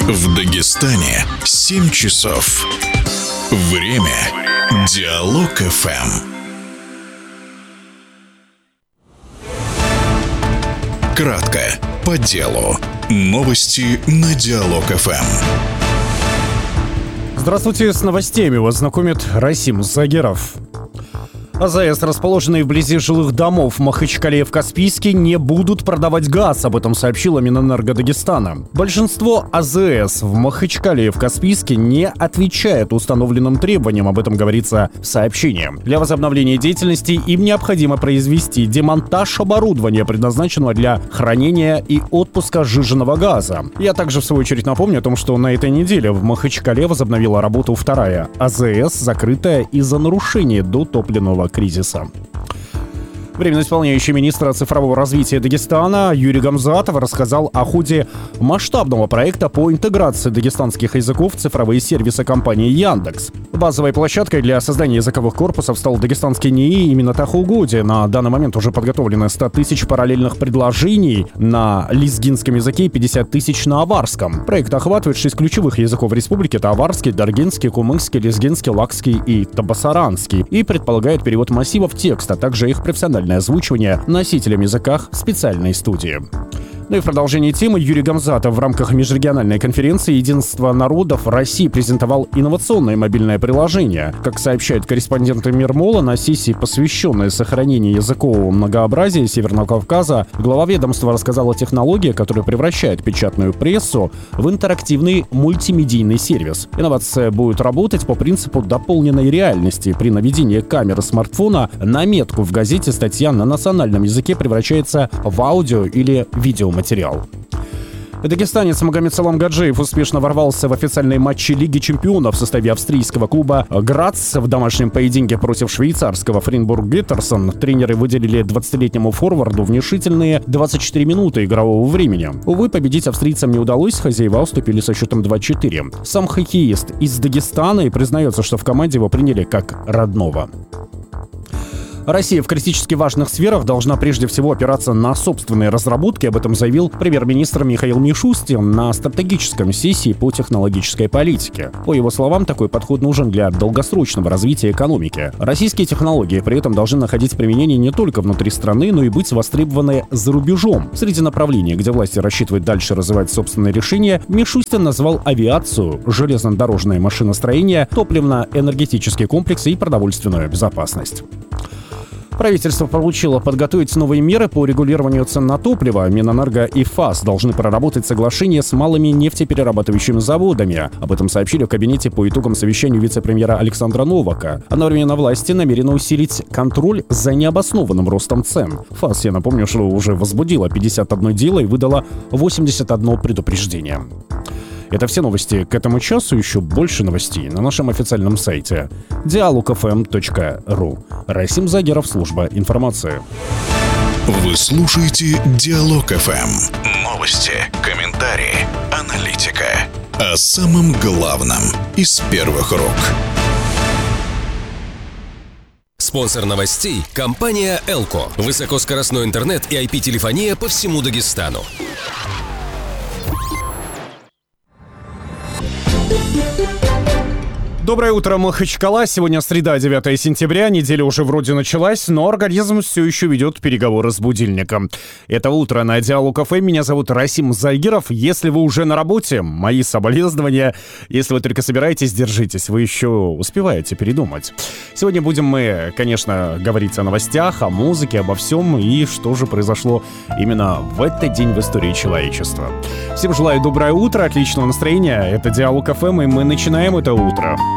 В Дагестане 7 часов. Время Диалог ФМ. Кратко, по делу. Новости на Диалог ФМ. Здравствуйте, с новостями вас знакомит Расим Загеров. АЗС, расположенные вблизи жилых домов в Махачкале и в Каспийске, не будут продавать газ, об этом сообщила Минэнерго Дагестана. Большинство АЗС в Махачкале и в Каспийске не отвечает установленным требованиям, об этом говорится в сообщении. Для возобновления деятельности им необходимо произвести демонтаж оборудования, предназначенного для хранения и отпуска сжиженного газа. Я также, в свою очередь, напомню о том, что на этой неделе в Махачкале возобновила работу вторая АЗС, закрытая из-за нарушения дотопливного кризиса. Временно исполняющий министра цифрового развития Дагестана Юрий Гамзатов рассказал о ходе масштабного проекта по интеграции дагестанских языков в цифровые сервисы компании Яндекс. Базовой площадкой для создания языковых корпусов стал дагестанский НИИ имени Тахаугоди. На данный момент уже подготовлено 100 тысяч параллельных предложений на лезгинском языке и 50 тысяч на аварском. Проект охватывает 6 ключевых языков республики: это аварский, даргинский, кумыкский, лезгинский, лакский и табасаранский, и предполагает перевод массивов текста, а также их профессиональное озвучивание носителям языках в специальной студии. Ну и в продолжении темы Юрий Гамзатов в рамках межрегиональной конференции «Единство народов России» презентовал инновационное мобильное приложение. Как сообщают корреспонденты Мирмола, на сессии, посвященной сохранению языкового многообразия Северного Кавказа, глава ведомства рассказал о технологии, которая превращает печатную прессу в интерактивный мультимедийный сервис. Инновация будет работать по принципу дополненной реальности. При наведении камеры смартфона на метку в газете статья на национальном языке превращается в аудио или видеоматериал. Дагестанец Магомед Салам Гаджиев успешно ворвался в официальные матчи Лиги чемпионов в составе австрийского клуба «Грац» в домашнем поединке против швейцарского «Фринбург Геттерсон». Тренеры выделили 20-летнему форварду внушительные 24 минуты игрового времени. Увы, победить австрийцам не удалось, хозяева уступили со счетом 2-4. Сам хоккеист из Дагестана и признается, что в команде его приняли как родного. Россия в критически важных сферах должна прежде всего опираться на собственные разработки. Об этом заявил премьер-министр Михаил Мишустин на стратегическом сессии по технологической политике. По его словам, такой подход нужен для долгосрочного развития экономики. Российские технологии при этом должны находить применение не только внутри страны, но и быть востребованы за рубежом. Среди направлений, где власти рассчитывают дальше развивать собственные решения, Мишустин назвал авиацию, железнодорожное машиностроение, топливно-энергетические комплексы и продовольственную безопасность. Правительство поручило подготовить новые меры по регулированию цен на топливо. Минэнерго и ФАС должны проработать соглашение с малыми нефтеперерабатывающими заводами. Об этом сообщили в кабинете по итогам совещания вице-премьера Александра Новака. Одновременно власти намерены усилить контроль за необоснованным ростом цен. ФАС, я напомню, что уже возбудила 51 дело и выдала 81 предупреждение. Это все новости к этому часу. Еще больше новостей на нашем официальном сайте dialogfm.ru. Расим Загеров, служба информации. Вы слушаете Диалог ФМ. Новости, комментарии, аналитика. О самом главном из первых рук. Спонсор новостей – компания «Элко». Высокоскоростной интернет и IP-телефония по всему Дагестану. Доброе утро, Махачкала. Сегодня среда, 9 сентября. Неделя уже вроде началась, но организм все еще ведет переговоры с будильником. Это утро на Диалог ФМ. Меня зовут Расим Загеров. Если вы уже на работе, мои соболезнования. Если вы только собираетесь, держитесь. Вы еще успеваете передумать. Сегодня будем мы, конечно, говорить о новостях, о музыке, обо всем и что же произошло именно в этот день в истории человечества. Всем желаю доброе утро, отличного настроения. Это Диалог ФМ, и мы начинаем это утро.